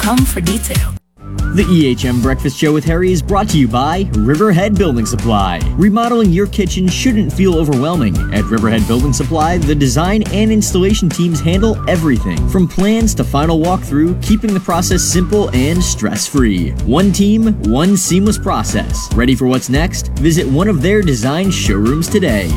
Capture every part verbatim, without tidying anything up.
com for details. The E H M Breakfast Show with Harry is brought to you by Riverhead Building Supply. Remodeling your kitchen shouldn't feel overwhelming. At Riverhead Building Supply, the design and installation teams handle everything from plans to final walkthrough, keeping the process simple and stress-free. One team, one seamless process. Ready for what's next? Visit one of their design showrooms today.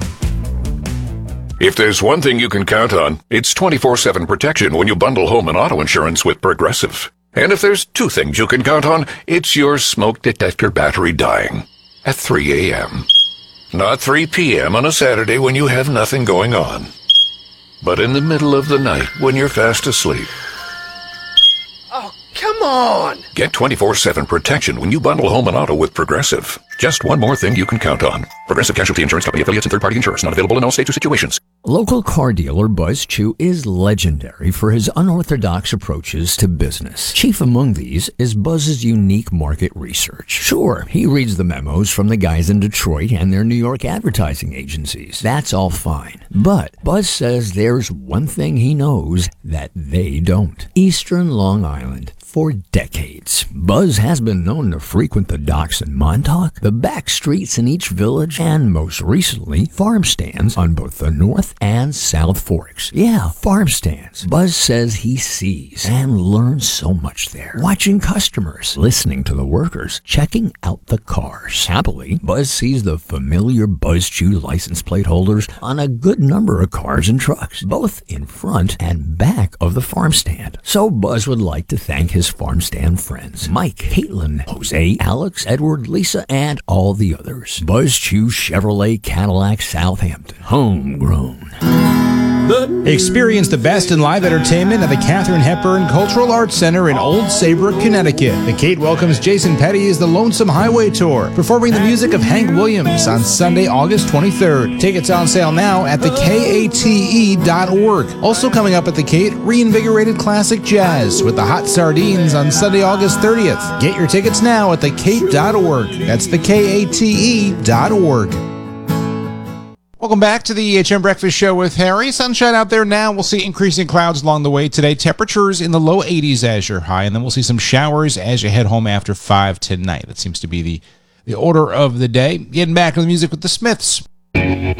If there's one thing you can count on, it's twenty-four seven protection when you bundle home and auto insurance with Progressive. And if there's two things you can count on, it's your smoke detector battery dying at three a.m. Not three p.m. on a Saturday when you have nothing going on, but in the middle of the night when you're fast asleep. Oh, come on! Get twenty-four seven protection when you bundle home and auto with Progressive. Just one more thing you can count on. Progressive Casualty Insurance Company affiliates and third-party insurers. Not available in all states or situations. Local car dealer Buzz Chew is legendary for his unorthodox approaches to business. Chief among these is Buzz's unique market research. Sure, he reads the memos from the guys in Detroit and their New York advertising agencies. That's all fine. But Buzz says there's one thing he knows that they don't. Eastern Long Island. For decades, Buzz has been known to frequent the docks in Montauk, the back streets in each village, and most recently, farm stands on both the North and South Forks. Yeah, farm stands. Buzz says he sees and learns so much there. Watching customers, listening to the workers, checking out the cars. Happily, Buzz sees the familiar Buzz Chew license plate holders on a good number of cars and trucks, both in front and back of the farm stand. So Buzz would like to thank his farm stand friends, Mike, Caitlin, Jose, Alex, Edward, Lisa, and all the others. Buzz Chew Chevrolet Cadillac Southampton. Homegrown. Experience the best in live entertainment at the Katharine Hepburn Cultural Arts Center in Old Saybrook, Connecticut. The Kate welcomes Jason Petty as the Lonesome Highway Tour, performing the music of Hank Williams on Sunday, August twenty-third. Tickets on sale now at the K A T E dot org. Also coming up at the Kate, reinvigorated classic jazz with the Hot Sardines on Sunday, August thirtieth. Get your tickets now at the Kate dot org. That's the K A T E dot org. Welcome back to the E H M Breakfast Show with Harry. Sunshine out there now. We'll see increasing clouds along the way today. Temperatures in the low eighties as you're high, and then we'll see some showers as you head home after five tonight. That seems to be the, the order of the day. Getting back to the music with the Smiths.